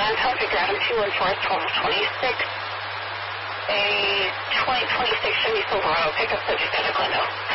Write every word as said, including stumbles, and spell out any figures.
on Topic Adam two one four twelve twenty-six. A twenty twenty-six Chevy Silverado pickup subject at a Glendale.